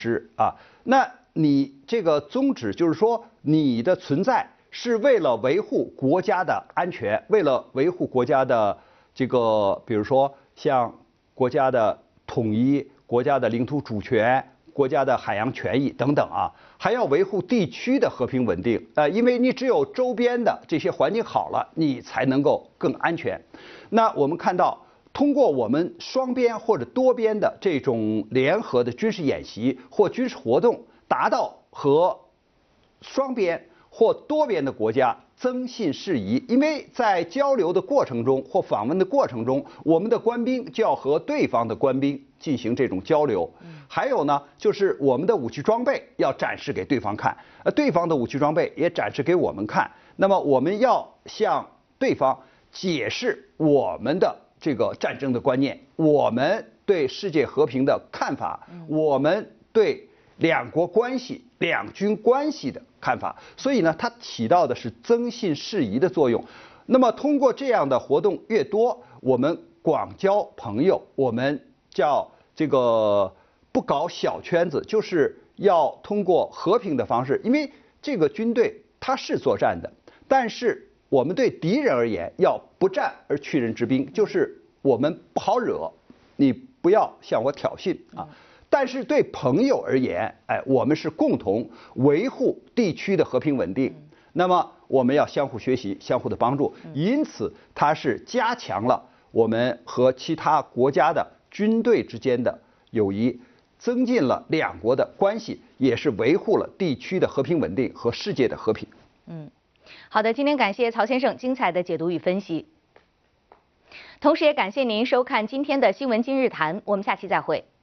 啊。那你这个宗旨就是说，你的存在是为了维护国家的安全，为了维护国家的这个，比如说像国家的统一、国家的领土主权、国家的海洋权益等等啊，还要维护地区的和平稳定。因为你只有周边的这些环境好了，你才能够更安全。那我们看到，通过我们双边或者多边的这种联合的军事演习或军事活动，达到和双边或多边的国家增信事宜。因为在交流的过程中或访问的过程中，我们的官兵就要和对方的官兵进行这种交流。还有呢，就是我们的武器装备要展示给对方看，对方的武器装备也展示给我们看。那么我们要向对方解释我们的这个战争的观念，我们对世界和平的看法，我们对两国关系、两军关系的看法。所以呢，它起到的是增信事宜的作用。那么通过这样的活动越多，我们广交朋友，我们叫这个不搞小圈子，就是要通过和平的方式。因为这个军队它是作战的，但是我们对敌人而言要不战而屈人之兵，就是我们不好惹，你不要向我挑衅啊。但是对朋友而言，我们是共同维护地区的和平稳定。那么我们要相互学习，相互的帮助。因此，它是加强了我们和其他国家的军队之间的友谊，增进了两国的关系，也是维护了地区的和平稳定和世界的和平。 好的，今天感谢曹先生精彩的解读与分析，同时也感谢您收看今天的新闻今日谈，我们下期再会。